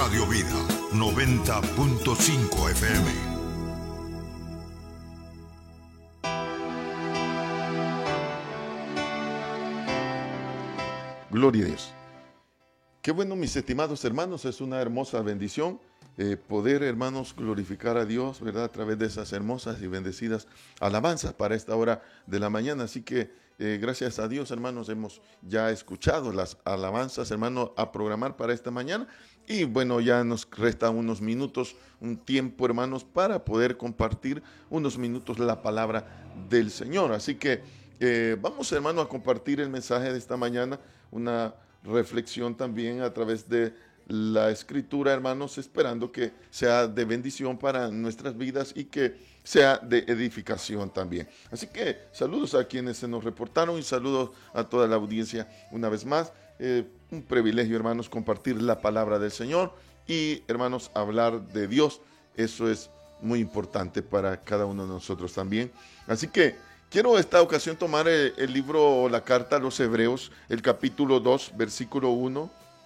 Radio Vida 90.5 FM. Gloria a Dios. Qué bueno, mis estimados hermanos, es una hermosa bendición poder, hermanos, glorificar a Dios, ¿verdad? A través de esas hermosas y bendecidas alabanzas para esta hora de la mañana. Así que gracias a Dios, hermanos, hemos ya escuchado las alabanzas, hermanos, a programar para esta mañana. Y bueno, ya nos restan unos minutos, un tiempo, hermanos, para poder compartir unos minutos la palabra del Señor. Así que vamos, hermanos, a compartir el mensaje de esta mañana, una reflexión también a través de la Escritura, hermanos, esperando que sea de bendición para nuestras vidas y que sea de edificación también. Así que saludos a quienes se nos reportaron y saludos a toda la audiencia una vez más. Un privilegio, hermanos, compartir la palabra del Señor y, hermanos, hablar de Dios. Eso es muy importante para cada uno de nosotros también. Así que quiero esta ocasión tomar el libro o la carta a los Hebreos, el capítulo 2, versículo 1,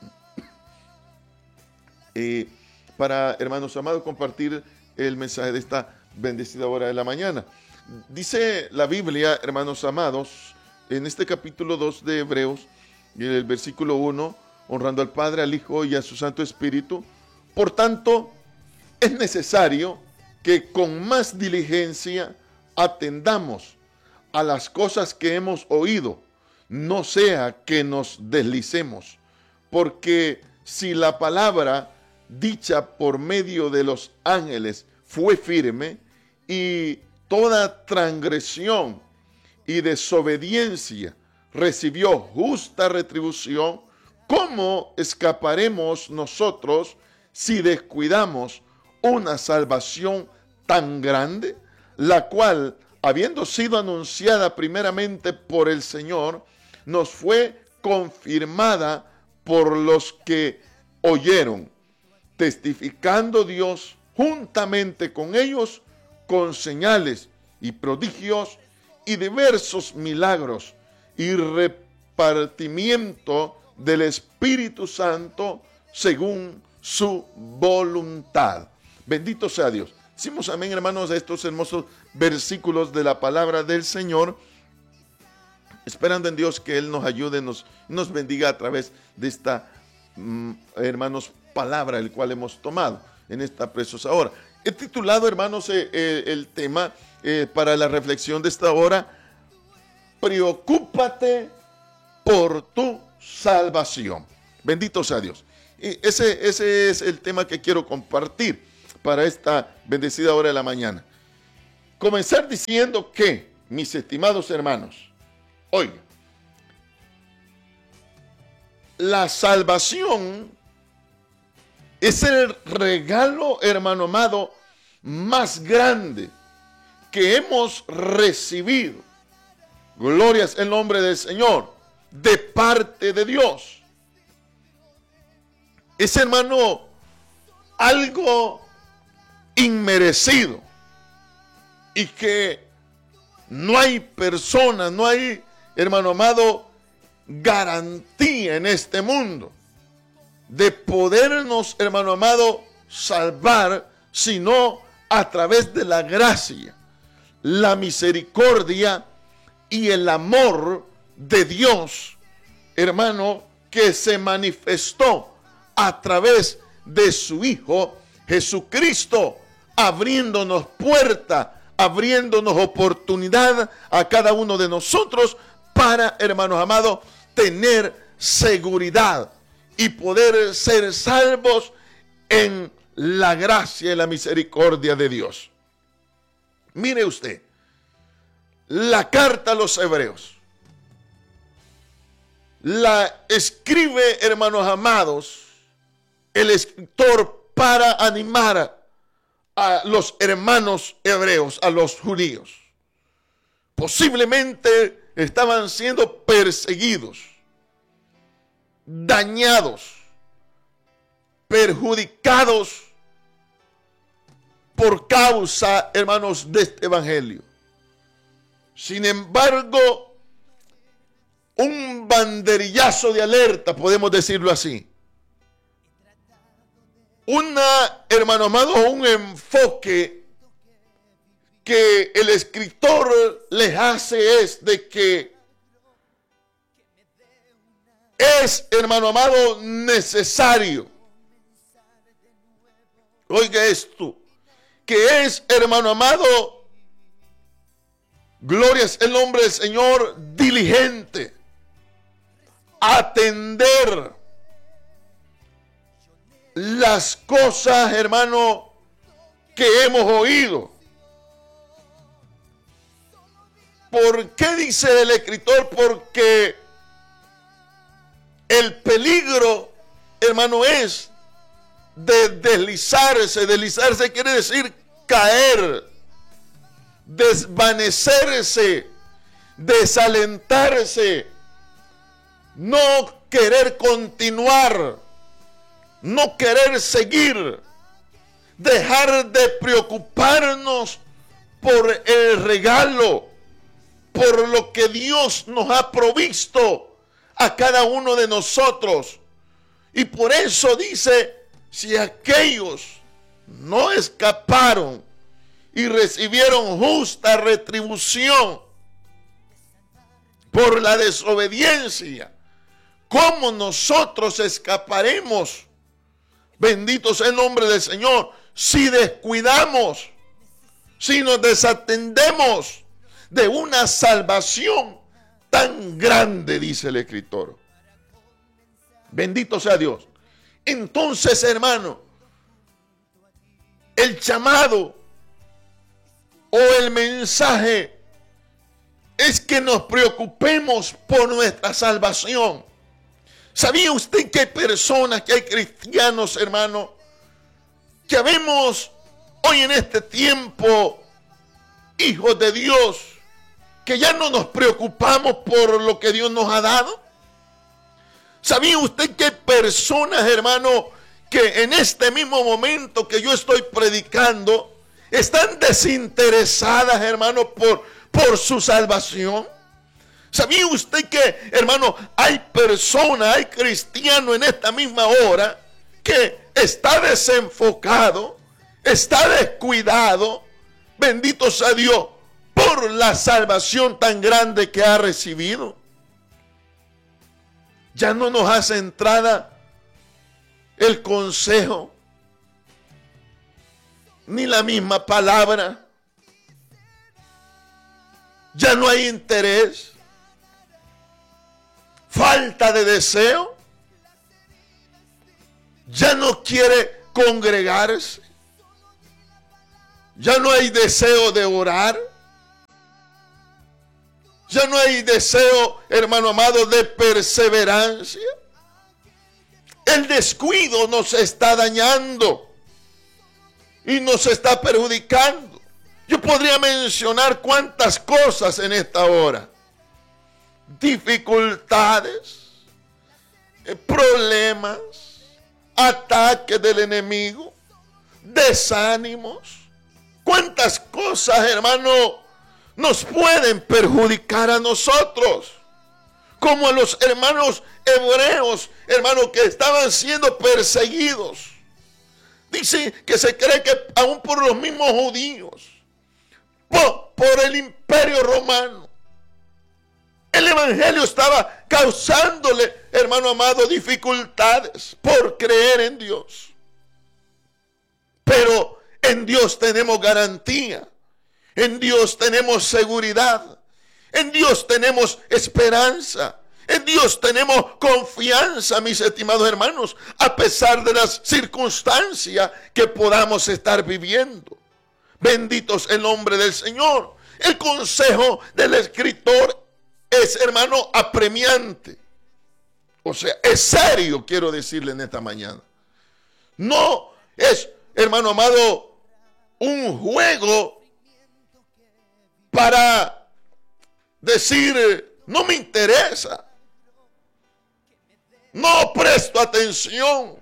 para, hermanos amados, compartir el mensaje de esta bendecida hora de la mañana. Dice la Biblia, hermanos amados, en este capítulo 2 de Hebreos, en el versículo 1, honrando al Padre, al Hijo y a su Santo Espíritu. Por tanto, es necesario que con más diligencia atendamos a las cosas que hemos oído, no sea que nos deslicemos, porque si la palabra dicha por medio de los ángeles fue firme, y toda transgresión y desobediencia recibió justa retribución, ¿cómo escaparemos nosotros si descuidamos una salvación tan grande, la cual, habiendo sido anunciada primeramente por el Señor, nos fue confirmada por los que oyeron, testificando Dios juntamente con ellos con señales y prodigios y diversos milagros y repartimiento del Espíritu Santo según su voluntad. Bendito sea Dios. Decimos amén, hermanos, a estos hermosos versículos de la palabra del Señor, esperando en Dios que Él nos ayude, nos bendiga a través de esta, hermanos, palabra, el cual hemos tomado en esta preciosa hora. He titulado, hermanos, el tema para la reflexión de esta hora: preocúpate por tu salvación. Bendito sea Dios. Y ese es el tema que quiero compartir para esta bendecida hora de la mañana. Comenzar diciendo que, mis estimados hermanos, oigan, la salvación es el regalo, hermano amado, más grande que hemos recibido. Glorias en nombre del Señor, de parte de Dios. Es, hermano, algo inmerecido y que no hay persona, no hay, hermano amado, garantía en este mundo de podernos, hermano amado, salvar, sino a través de la gracia, la misericordia y el amor de Dios, hermano, que se manifestó a través de su Hijo Jesucristo, abriéndonos puerta, abriéndonos oportunidad a cada uno de nosotros para, hermanos amados, tener seguridad y poder ser salvos en la gracia y la misericordia de Dios. Mire usted, la carta a los Hebreos la escribe, hermanos amados, el escritor para animar a los hermanos hebreos, a los judíos. Posiblemente estaban siendo perseguidos, dañados, perjudicados por causa, hermanos, de este evangelio. Sin embargo, un banderillazo de alerta, podemos decirlo así, hermano amado, un enfoque que el escritor les hace es de que es, hermano amado, necesario. Oiga esto, que es, hermano amado, gloria es el nombre del Señor, diligente, atender las cosas, hermano, que hemos oído. ¿Por qué dice el escritor? Porque el peligro, hermano, es de deslizarse. Deslizarse quiere decir caer, desvanecerse, desalentarse, no querer continuar, no querer seguir, dejar de preocuparnos por el regalo, por lo que Dios nos ha provisto a cada uno de nosotros. Y por eso dice, si aquellos no escaparon y recibieron justa retribución por la desobediencia, ¿cómo nosotros escaparemos? Bendito sea el nombre del Señor. Si descuidamos, si nos desatendemos de una salvación tan grande, dice el escritor. Bendito sea Dios. Entonces, hermano, el llamado o el mensaje es que nos preocupemos por nuestra salvación. ¿Sabía usted que hay personas, que hay cristianos, hermano, que vemos hoy en este tiempo, hijos de Dios, que ya no nos preocupamos por lo que Dios nos ha dado? ¿Sabía usted que hay personas, hermano, que en este mismo momento que yo estoy predicando, están desinteresadas, hermano, por su salvación? ¿Sabía usted que, hermano, hay personas, hay cristianos en esta misma hora que está desenfocado, está descuidado, bendito sea Dios, por la salvación tan grande que ha recibido? Ya no nos hace entrada el consejo, ni la misma palabra. Ya no hay interés, falta de deseo. Ya no quiere congregarse. Ya no hay deseo de orar. Ya no hay deseo, hermano amado, de perseverancia. El descuido nos está dañando y nos está perjudicando. Yo podría mencionar cuántas cosas en esta hora. Dificultades, problemas, ataques del enemigo, desánimos. Cuántas cosas, hermano, nos pueden perjudicar a nosotros, como a los hermanos hebreos, hermanos, que estaban siendo perseguidos. Dice que se cree que aún por los mismos judíos, por el imperio romano, el evangelio estaba causándole, hermano amado, dificultades por creer en Dios. Pero en Dios tenemos garantía. En Dios tenemos seguridad. En Dios tenemos esperanza. En Dios tenemos confianza, mis estimados hermanos, a pesar de las circunstancias que podamos estar viviendo. Benditos el nombre del Señor. El consejo del escritor es, hermano, apremiante. O sea, es serio, quiero decirle en esta mañana. No es, hermano amado, un juego para decir, no me interesa, no presto atención,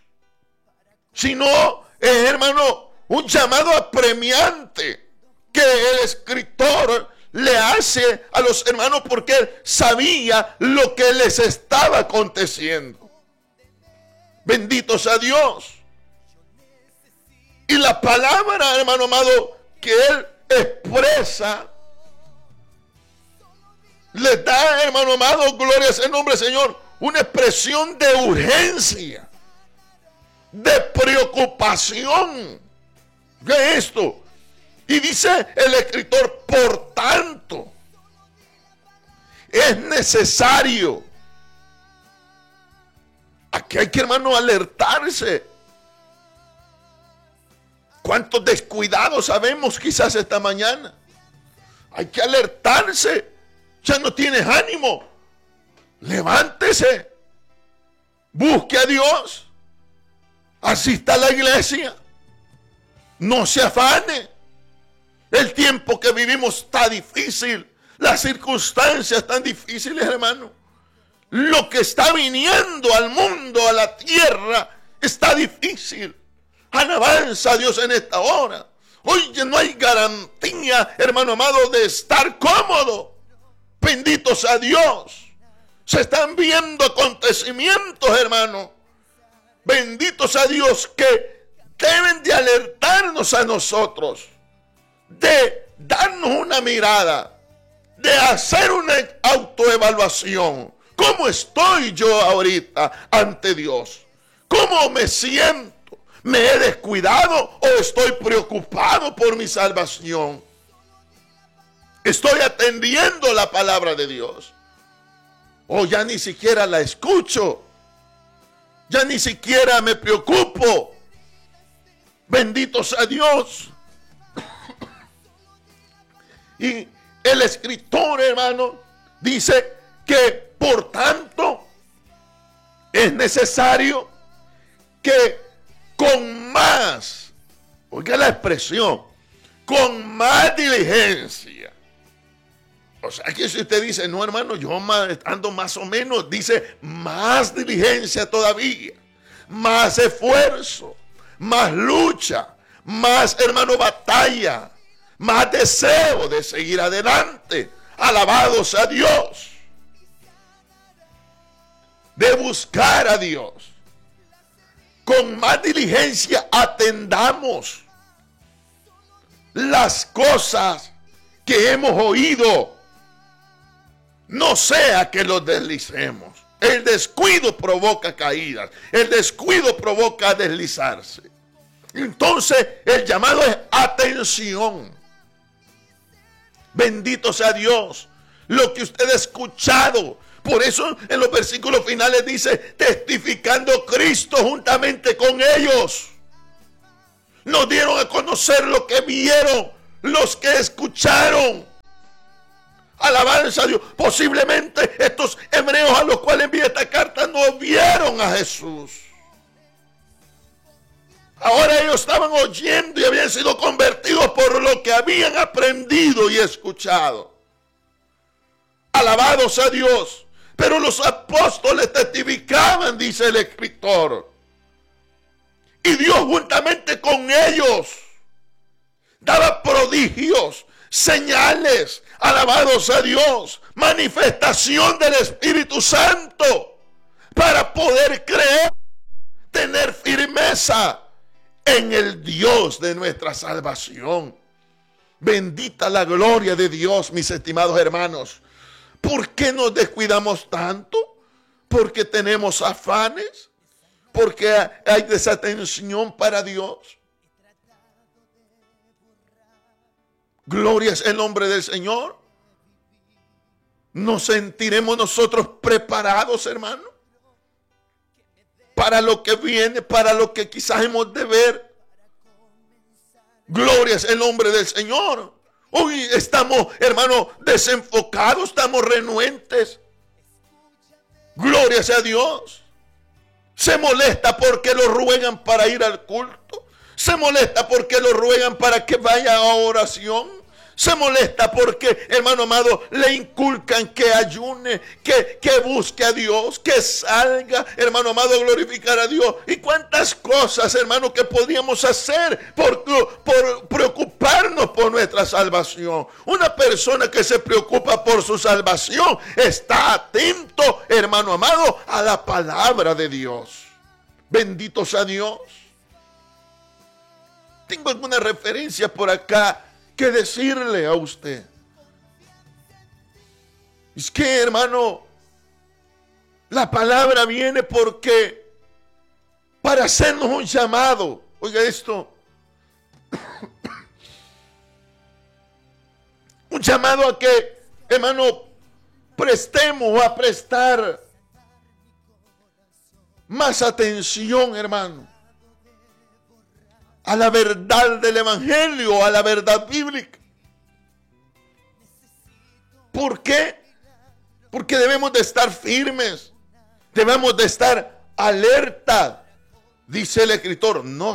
sino es, hermano, un llamado apremiante que el escritor le hace a los hermanos porque él sabía lo que les estaba aconteciendo. Bendito sea Dios. Y la palabra, hermano amado, que Él expresa, le da, hermano amado, gloria a ese nombre, Señor, una expresión de urgencia, de preocupación. ¿Qué es esto? Y dice el escritor, por tanto, es necesario. Aquí hay que, hermano, alertarse. ¿Cuántos descuidados sabemos quizás esta mañana? Hay que alertarse. Ya no tienes ánimo. Levántese. Busque a Dios. Asista a la iglesia. No se afane. El tiempo que vivimos está difícil. Las circunstancias están difíciles, hermano. Lo que está viniendo al mundo, a la tierra, está difícil. Alabanza a Dios en esta hora. Hoy no hay garantía, hermano amado, de estar cómodo. Benditos a Dios. Se están viendo acontecimientos, hermano. Benditos a Dios, que deben de alertarnos a nosotros, de darnos una mirada, de hacer una autoevaluación. ¿Cómo estoy yo ahorita ante Dios? ¿Cómo me siento? ¿Me he descuidado o estoy preocupado por mi salvación? ¿Estoy atendiendo la palabra de Dios? ¿O ya ni siquiera la escucho? Ya ni siquiera me preocupo. Bendito sea Dios. Y el escritor, hermano, dice que por tanto es necesario que con más, oiga la expresión, con más diligencia. O sea que si usted dice, no, hermano, yo ando más o menos, dice más diligencia todavía, más esfuerzo, más lucha, más, hermano, batalla, más deseo de seguir adelante. Alabados a Dios. De buscar a Dios. Con más diligencia atendamos las cosas que hemos oído. No sea que los deslicemos. El descuido provoca caídas. El descuido provoca deslizarse. Entonces el llamado es atención. Bendito sea Dios. Lo que usted ha escuchado. Por eso en los versículos finales dice, testificando Cristo juntamente con ellos. Nos dieron a conocer lo que vieron, los que escucharon. Alabanza a Dios. Posiblemente estos hebreos a los cuales envía esta carta no vieron a Jesús. Ahora ellos estaban oyendo y habían sido convertidos por lo que habían aprendido y escuchado. Alabados a Dios. Pero los apóstoles testificaban, dice el escritor. Y Dios juntamente con ellos daba prodigios, señales, alabados a Dios, manifestación del Espíritu Santo para poder creer, tener firmeza en el Dios de nuestra salvación. Bendita la gloria de Dios, mis estimados hermanos. ¿Por qué nos descuidamos tanto? ¿Porque tenemos afanes? ¿Porque hay desatención para Dios? Gloria es el nombre del Señor. ¿Nos sentiremos nosotros preparados, hermano? Para lo que viene, para lo que quizás hemos de ver. Gloria es el nombre del Señor. Hoy estamos, hermano, desenfocados, estamos renuentes. Gloria sea a Dios. Se molesta porque lo ruegan para ir al culto. Se molesta porque lo ruegan para que vaya a oración. Se molesta porque, hermano amado, le inculcan que ayune, que busque a Dios, que salga, hermano amado, a glorificar a Dios. Y cuántas cosas, hermano, que podríamos hacer por preocuparnos por nuestra salvación. Una persona que se preocupa por su salvación está atento, hermano amado, a la palabra de Dios. Bendito sea Dios. tengo alguna referencia por acá que decirle a usted. Es que, hermano, la palabra viene porque para hacernos un llamado. Oiga esto. Un llamado a que, hermano, prestemos o a prestar más atención, hermano, a la verdad del evangelio, a la verdad bíblica. ¿Por qué? Porque debemos de estar firmes, debemos de estar alerta. Dice el escritor, no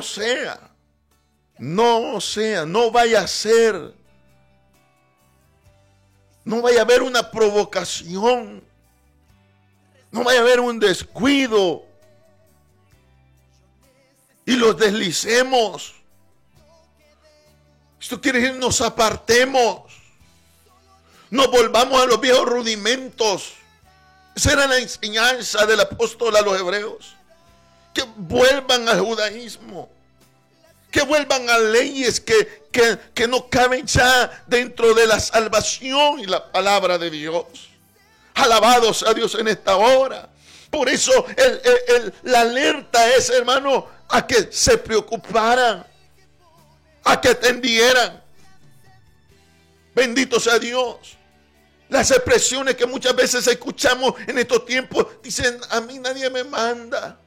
vaya a ser, no vaya a haber una provocación, no vaya a haber un descuido y los deslicemos. Esto quiere decir nos apartemos, nos volvamos a los viejos rudimentos. Esa era la enseñanza del apóstol a los hebreos, que vuelvan al judaísmo, que vuelvan a leyes que no caben ya dentro de la salvación y la palabra de Dios. Alabados a Dios en esta hora. Por eso la alerta es, hermano, a que se preocuparan, a que atendieran. Bendito sea Dios. Las expresiones que muchas veces escuchamos en estos tiempos dicen, a mí nadie me manda.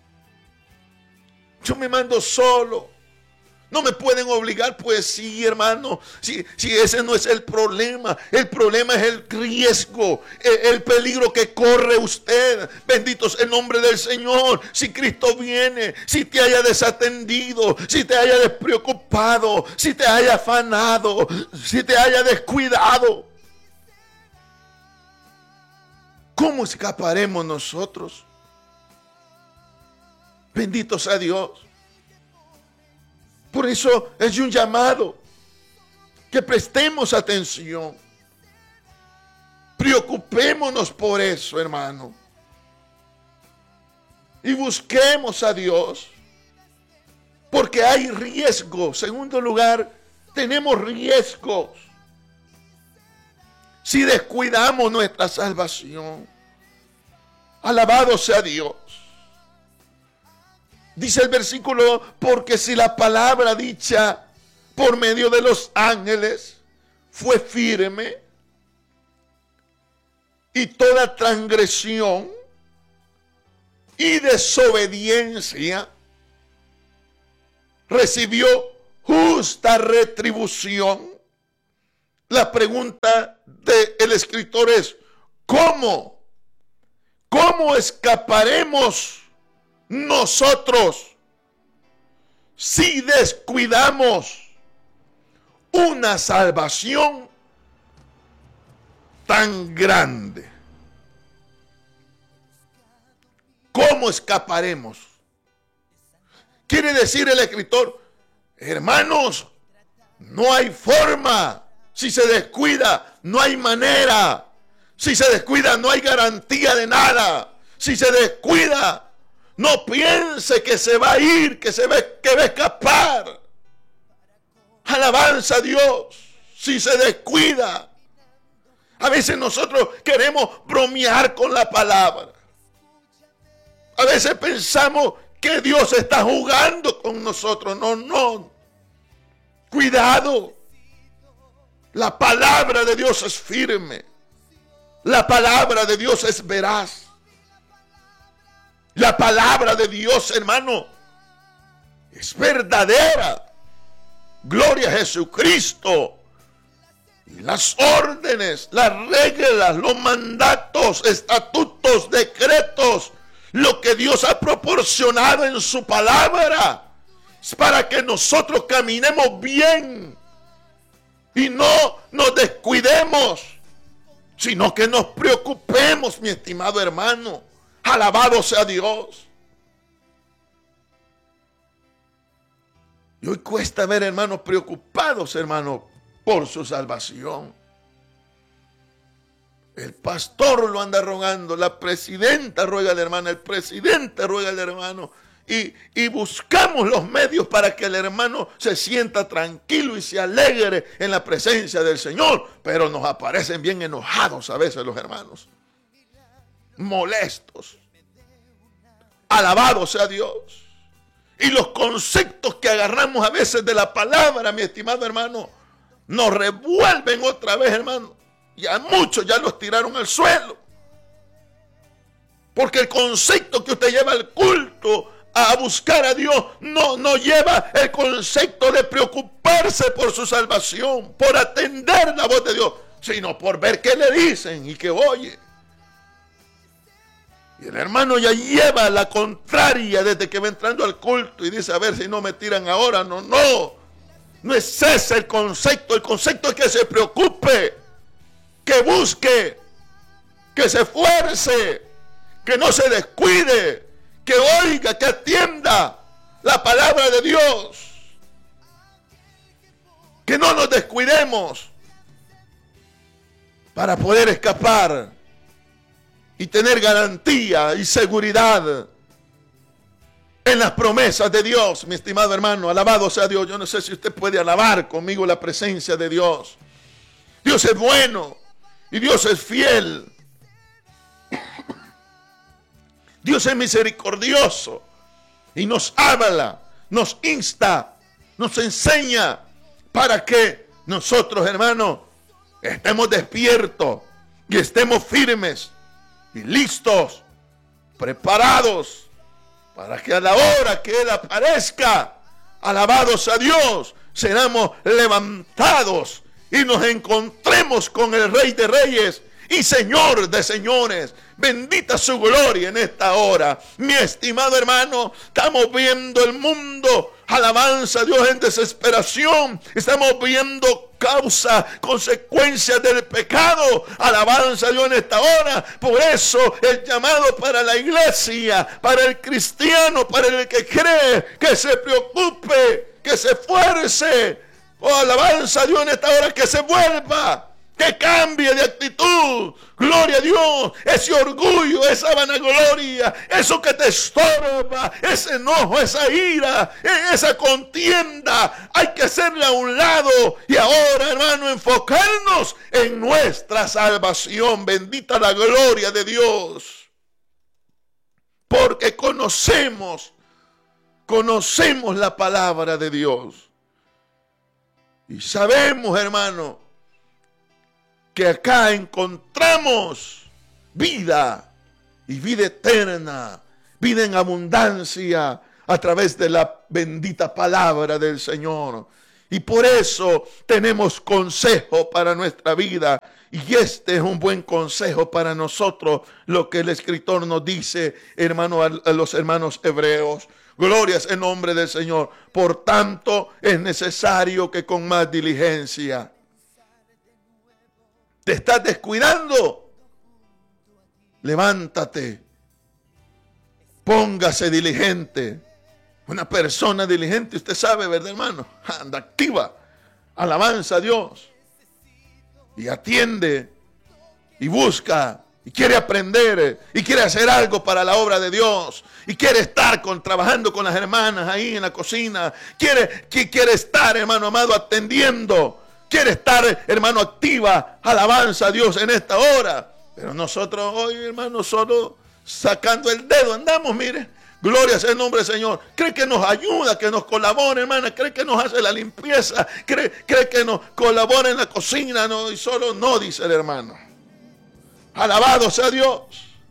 Yo me mando solo. No me pueden obligar. Pues sí, hermano, si ese no es el problema es el riesgo, el peligro que corre usted. Bendito es el nombre del Señor. Si Cristo viene, si te haya desatendido, si te haya despreocupado, si te haya afanado, si te haya descuidado, ¿cómo escaparemos nosotros? Bendito sea Dios. Por eso es un llamado que prestemos atención. Preocupémonos por eso, hermano. Y busquemos a Dios. Porque hay riesgos. Segundo lugar, tenemos riesgos si descuidamos nuestra salvación. Alabado sea Dios. Dice el versículo, porque si la palabra dicha por medio de los ángeles fue firme, y toda transgresión y desobediencia recibió justa retribución. La pregunta del escritor es, ¿cómo? ¿Cómo escaparemos nosotros si descuidamos una salvación tan grande? ¿Cómo escaparemos? Quiere decir el escritor, hermanos, no hay forma. Si se descuida, no hay manera. Si se descuida, no hay garantía de nada. Si se descuida, no piense que se va a ir, que va a escapar. Alabanza a Dios. Si se descuida. A veces nosotros queremos bromear con la palabra. A veces pensamos que Dios está jugando con nosotros. No. Cuidado. La palabra de Dios es firme. La palabra de Dios es veraz. La palabra de Dios, hermano, es verdadera. Gloria a Jesucristo. Y las órdenes, las reglas, los mandatos, estatutos, decretos, lo que Dios ha proporcionado en su palabra, es para que nosotros caminemos bien y no nos descuidemos, sino que nos preocupemos, mi estimado hermano. Alabado sea Dios. Y hoy cuesta ver hermanos preocupados, hermanos, por su salvación. El pastor lo anda rogando, la presidenta ruega al hermano, el presidente ruega al hermano, y buscamos los medios para que el hermano se sienta tranquilo y se alegre en la presencia del Señor. Pero nos aparecen bien enojados a veces los hermanos, molestos. Alabado sea Dios. Y los conceptos que agarramos a veces de la palabra, mi estimado hermano, nos revuelven otra vez, hermano. Y a muchos ya los tiraron al suelo. Porque el concepto que usted lleva al culto a buscar a Dios no lleva el concepto de preocuparse por su salvación, por atender la voz de Dios, sino por ver qué le dicen y qué oye. Y el hermano ya lleva la contraria desde que va entrando al culto y dice, a ver si no me tiran ahora. No es ese el concepto. El concepto es que se preocupe, que busque, que se esfuerce, que no se descuide, que oiga, que atienda la palabra de Dios. Que no nos descuidemos para poder escapar y tener garantía y seguridad en las promesas de Dios, mi estimado hermano. Alabado sea Dios. Yo no sé si usted puede alabar conmigo la presencia de Dios. Dios es bueno y Dios es fiel. Dios es misericordioso y nos habla, nos insta, nos enseña para que nosotros, hermanos, estemos despiertos y estemos firmes y listos, preparados para que a la hora que Él aparezca, alabados a Dios, seremos levantados y nos encontremos con el Rey de Reyes y Señor de señores. Bendita su gloria en esta hora. Mi estimado hermano, estamos viendo el mundo, alabanza a Dios, en desesperación. Estamos viendo causa, consecuencias del pecado. Alabanza a Dios en esta hora. Por eso el llamado para la iglesia, para el cristiano, para el que cree, que se preocupe, que se esfuerce. Oh, alabanza a Dios en esta hora, que se vuelva, que cambie de actitud. Gloria a Dios. Ese orgullo, esa vanagloria, eso que te estorba, ese enojo, esa ira, esa contienda, hay que hacerla a un lado. Y ahora, hermano, enfocarnos en nuestra salvación. Bendita la gloria de Dios. Porque conocemos la palabra de Dios. Y sabemos, hermano, que acá encontramos vida y vida eterna, vida en abundancia a través de la bendita palabra del Señor. Y por eso tenemos consejo para nuestra vida. Y este es un buen consejo para nosotros, lo que el escritor nos dice, hermano, a los hermanos hebreos. Glorias en nombre del Señor. Por tanto, es necesario que con más diligencia. ¿Te estás descuidando? Levántate. Póngase diligente. Una persona diligente, usted sabe, ¿verdad, hermano? Anda activa. Alabanza a Dios. Y atiende. Y busca. Y quiere aprender. Y quiere hacer algo para la obra de Dios. Y quiere estar trabajando con las hermanas ahí en la cocina. Quiere estar, hermano amado, atendiendo. Quiere estar, hermano, activa. Alabanza a Dios en esta hora. Pero nosotros hoy, hermano, solo sacando el dedo andamos, mire. Gloria sea el nombre del Señor. Cree que nos ayuda, que nos colabora, hermana. Cree que nos hace la limpieza. Cree que nos colabora en la cocina. No, y solo no, dice el hermano. Alabado sea Dios.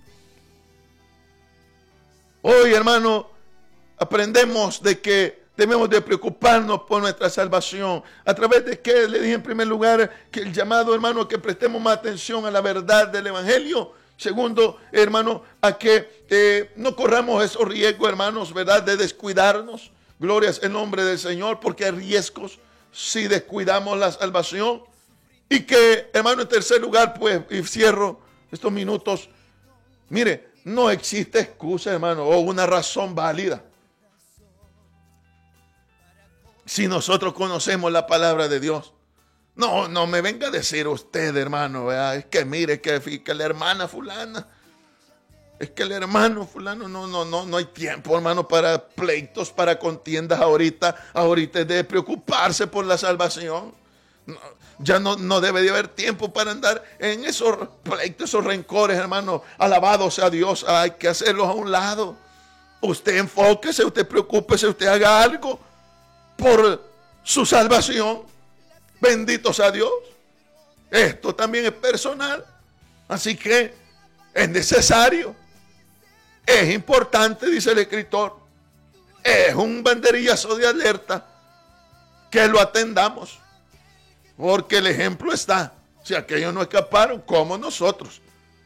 Hoy, hermano, aprendemos de que debemos de preocuparnos por nuestra salvación. ¿A través de qué? Le dije en primer lugar que el llamado, hermano, que prestemos más atención a la verdad del Evangelio. Segundo, hermano, a que no corramos esos riesgos, hermanos, ¿verdad? De descuidarnos. Glorias en nombre del Señor, porque hay riesgos si descuidamos la salvación. Y que, hermano, en tercer lugar, pues, y cierro estos minutos. Mire, no existe excusa, hermano, o una razón válida. Si nosotros conocemos la palabra de Dios. No me venga a decir usted, hermano, ¿verdad? Es que mire que la hermana fulana Es que el hermano fulano, no hay tiempo, hermano, para pleitos, para contiendas ahorita. Ahorita es de preocuparse por la salvación. Ya no debe de haber tiempo para andar en esos pleitos, esos rencores, hermano. Alabado sea Dios, hay que hacerlos a un lado. Usted enfóquese, usted preocúpese, usted haga algo por su salvación. Bendito sea Dios. Esto también es personal. Así que es necesario. Es importante, dice el escritor. Es un banderillazo de alerta que lo atendamos. Porque el ejemplo está. Si aquellos no escaparon, como nosotros.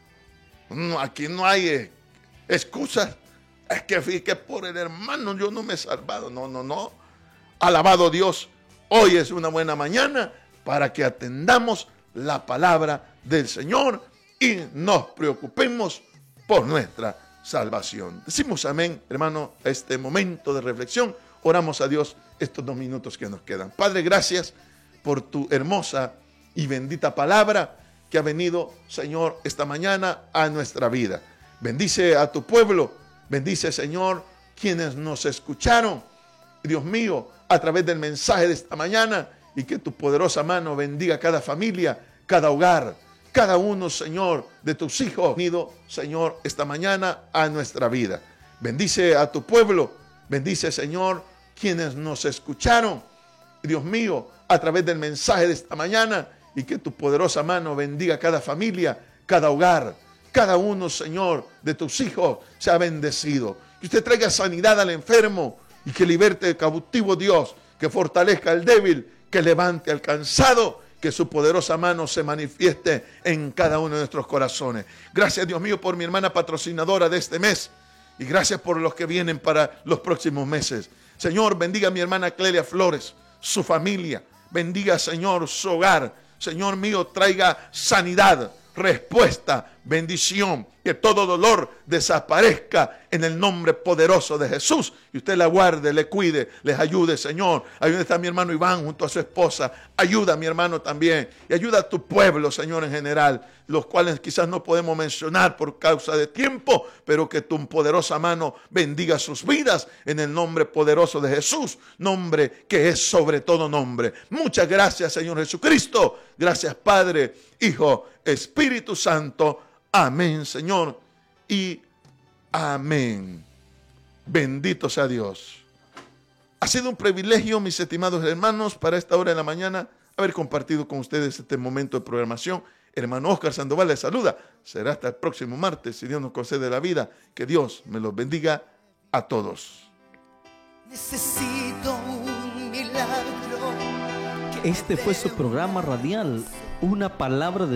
No, aquí no hay excusas. Es que por el hermano yo no me he salvado. No. Alabado Dios. Hoy es una buena mañana para que atendamos la palabra del Señor y nos preocupemos por nuestra salvación. Decimos amén, hermano, a este momento de reflexión. Oramos a Dios estos 2 minutos que nos quedan. Padre, gracias por tu hermosa y bendita palabra que ha venido, Señor, esta mañana a nuestra vida. Bendice a tu pueblo. Bendice, Señor, quienes nos escucharon, Dios mío, a través del mensaje de esta mañana, y que tu poderosa mano bendiga cada familia, cada hogar, cada uno, Señor, de tus hijos, venido, Señor, esta mañana a nuestra vida. Bendice a tu pueblo, bendice, Señor, quienes nos escucharon, Dios mío, a través del mensaje de esta mañana, y que tu poderosa mano bendiga cada familia, cada hogar, cada uno, Señor, de tus hijos sea bendecido. Que usted traiga sanidad al enfermo y que liberte el cautivo, Dios, que fortalezca al débil, que levante al cansado, que su poderosa mano se manifieste en cada uno de nuestros corazones. Gracias, Dios mío, por mi hermana patrocinadora de este mes y gracias por los que vienen para los próximos meses. Señor, bendiga a mi hermana Clelia Flores, su familia. Bendiga, Señor, su hogar. Señor mío, traiga sanidad, respuesta, bendición, que todo dolor desaparezca en el nombre poderoso de Jesús, y usted la guarde, le cuide, les ayude, Señor. Ahí donde está mi hermano Iván junto a su esposa, ayuda a mi hermano también, y ayuda a tu pueblo, Señor, en general, los cuales quizás no podemos mencionar por causa de tiempo, pero que tu poderosa mano bendiga sus vidas en el nombre poderoso de Jesús, nombre que es sobre todo nombre. Muchas gracias, Señor Jesucristo. Gracias, Padre, Hijo, Espíritu Santo. Amén, Señor, y amén. Bendito sea Dios. Ha sido un privilegio, mis estimados hermanos, para esta hora de la mañana, haber compartido con ustedes este momento de programación. Hermano Oscar Sandoval les saluda. Será hasta el próximo martes, si Dios nos concede la vida. Que Dios me los bendiga a todos. Necesito un milagro. Este fue su programa radial, Una Palabra de